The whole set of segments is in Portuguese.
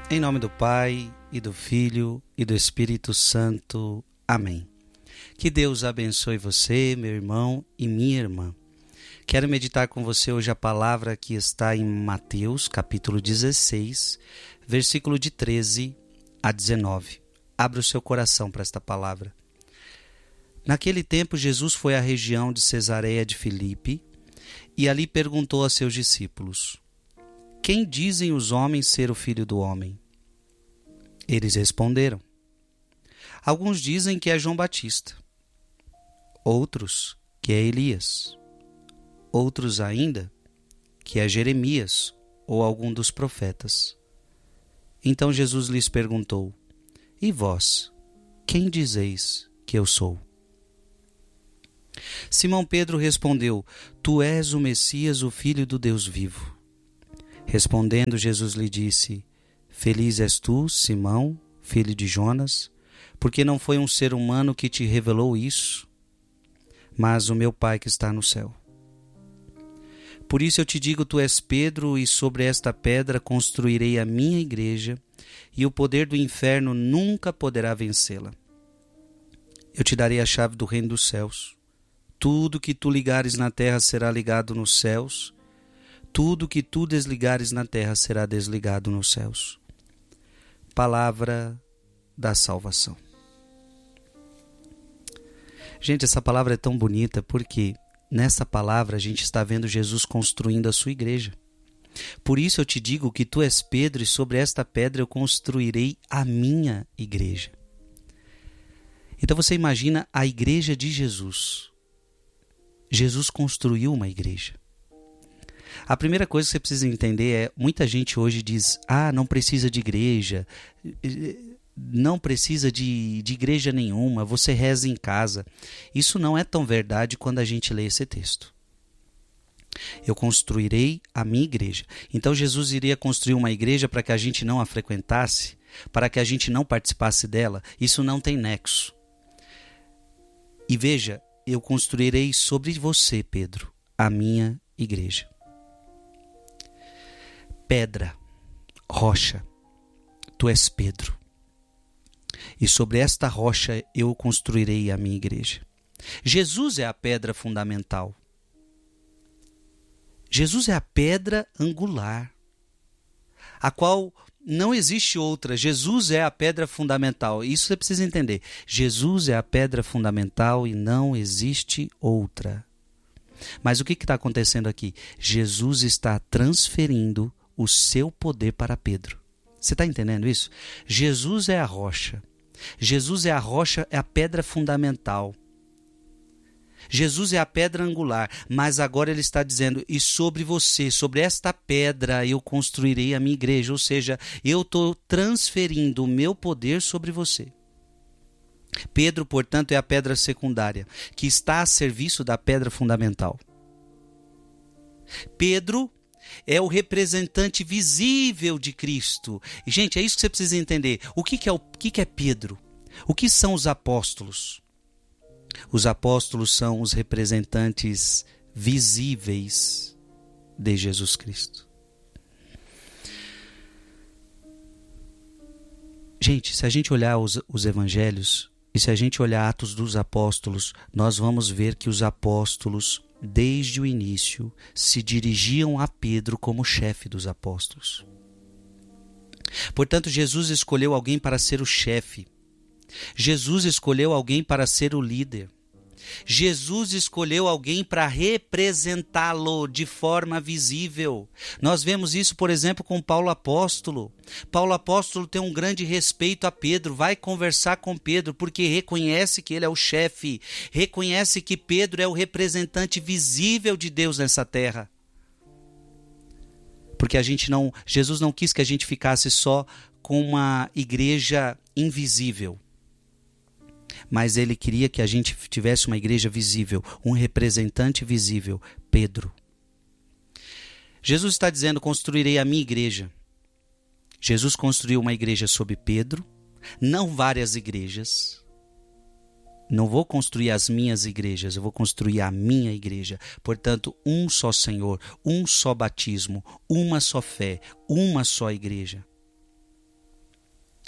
Em nome do Pai, e do Filho, e do Espírito Santo. Amém. Que Deus abençoe você, meu irmão e minha irmã. Quero meditar com você hoje a palavra que está em Mateus, capítulo 16, versículo de 13 a 19. Abra o seu coração para esta palavra. Naquele tempo, Jesus foi à região de Cesareia de Filipe e ali perguntou a seus discípulos: Quem dizem os homens ser o Filho do Homem? Eles responderam: Alguns dizem que é João Batista, outros que é Elias, outros ainda que é Jeremias ou algum dos profetas. Então Jesus lhes perguntou: E vós, quem dizeis que eu sou? Simão Pedro respondeu: Tu és o Messias, o Filho do Deus vivo. Respondendo, Jesus lhe disse: Feliz és tu, Simão, filho de Jonas, porque não foi um ser humano que te revelou isso, mas o meu Pai que está no céu. Por isso eu te digo, tu és Pedro, e sobre esta pedra construirei a minha igreja, e o poder do inferno nunca poderá vencê-la. Eu te darei a chave do reino dos céus. Tudo que tu ligares na terra será ligado nos céus, tudo que tu desligares na terra será desligado nos céus. Palavra da salvação. Gente, essa palavra é tão bonita porque nessa palavra a gente está vendo Jesus construindo a sua igreja. Por isso eu te digo que tu és Pedro e sobre esta pedra eu construirei a minha igreja. Então você imagina a igreja de Jesus. Jesus construiu uma igreja. A primeira coisa que você precisa entender é, muita gente hoje diz, não precisa de igreja, não precisa de igreja nenhuma, você reza em casa. Isso não é tão verdade quando a gente lê esse texto. Eu construirei a minha igreja. Então Jesus iria construir uma igreja para que a gente não a frequentasse, para que a gente não participasse dela. Isso não tem nexo. E veja, eu construirei sobre você, Pedro, a minha igreja. Pedra, rocha, tu és Pedro. E sobre esta rocha eu construirei a minha igreja. Jesus é a pedra fundamental. Jesus é a pedra angular, a qual não existe outra. Jesus é a pedra fundamental. Isso você precisa entender. Jesus é a pedra fundamental e não existe outra. Mas o que está acontecendo aqui? Jesus está transferindo o seu poder para Pedro. Você está entendendo isso? Jesus é a rocha. Jesus é a rocha, é a pedra fundamental. Jesus é a pedra angular, mas agora ele está dizendo, e sobre você, sobre esta pedra eu construirei a minha igreja, ou seja, eu estou transferindo o meu poder sobre você. Pedro, portanto, é a pedra secundária, que está a serviço da pedra fundamental. Pedro é o representante visível de Cristo. E, gente, é isso que você precisa entender. O que é Pedro? O que são os apóstolos? Os apóstolos são os representantes visíveis de Jesus Cristo. Gente, se a gente olhar os evangelhos e se a gente olhar Atos dos Apóstolos, nós vamos ver que os apóstolos, desde o início, se dirigiam a Pedro como chefe dos apóstolos. Portanto, Jesus escolheu alguém para ser o chefe. Jesus escolheu alguém para ser o líder. Jesus escolheu alguém para representá-lo de forma visível. Nós vemos isso, por exemplo, com Paulo Apóstolo. Paulo Apóstolo tem um grande respeito a Pedro, vai conversar com Pedro, porque reconhece que ele é o chefe, reconhece que Pedro é o representante visível de Deus nessa terra. Porque Jesus não quis que a gente ficasse só com uma igreja invisível. Mas ele queria que a gente tivesse uma igreja visível, um representante visível, Pedro. Jesus está dizendo, construirei a minha igreja. Jesus construiu uma igreja sob Pedro, não várias igrejas. Não vou construir as minhas igrejas, eu vou construir a minha igreja. Portanto, um só Senhor, um só batismo, uma só fé, uma só igreja.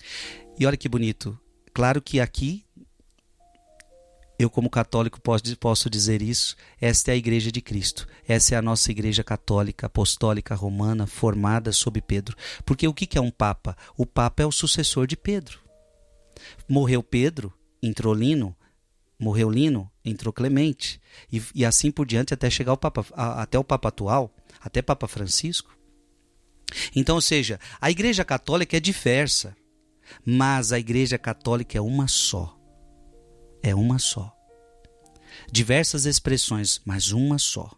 E olha que bonito. Claro que aqui, eu como católico posso dizer isso, esta é a Igreja de Cristo. Essa é a nossa Igreja Católica, Apostólica, Romana, formada sob Pedro. Porque o que é um Papa? O Papa é o sucessor de Pedro. Morreu Pedro, entrou Lino, morreu Lino, entrou Clemente. E assim por diante até chegar até o Papa atual, até Papa Francisco. Então, ou seja, a Igreja Católica é diversa, mas a Igreja Católica é uma só. É uma só. Diversas expressões, mas uma só.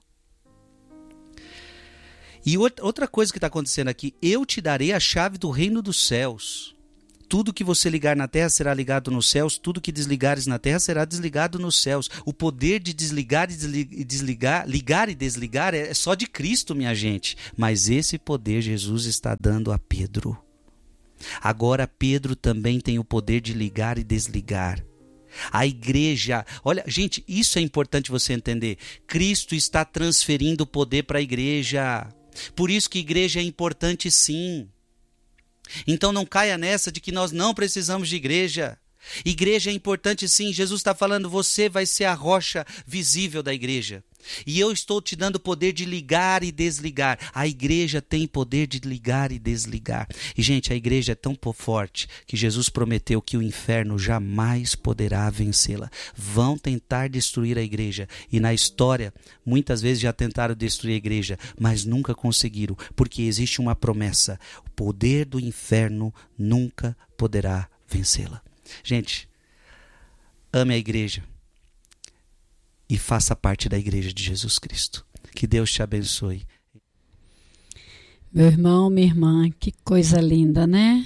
E outra coisa que está acontecendo aqui, eu te darei a chave do reino dos céus. Tudo que você ligar na terra será ligado nos céus, tudo que desligares na terra será desligado nos céus. O poder de desligar e desligar, ligar e desligar é só de Cristo, minha gente. Mas esse poder Jesus está dando a Pedro. Agora Pedro também tem o poder de ligar e desligar. A igreja, olha, gente, isso é importante você entender. Cristo está transferindo o poder para a igreja. Por isso que igreja é importante, sim. Então não caia nessa de que nós não precisamos de igreja. Igreja é importante, sim. Jesus está falando, você vai ser a rocha visível da igreja. E eu estou te dando o poder de ligar e desligar. A igreja tem poder de ligar e desligar. E, gente, a igreja é tão forte que Jesus prometeu que o inferno jamais poderá vencê-la. Vão tentar destruir a igreja. E na história, muitas vezes já tentaram destruir a igreja, mas nunca conseguiram, porque existe uma promessa. O poder do inferno nunca poderá vencê-la. Gente, ame a igreja. E faça parte da Igreja de Jesus Cristo. Que Deus te abençoe. Meu irmão, minha irmã, que coisa linda, né?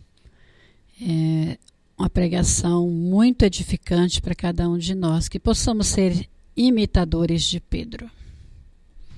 É uma pregação muito edificante para cada um de nós. Que possamos ser imitadores de Pedro.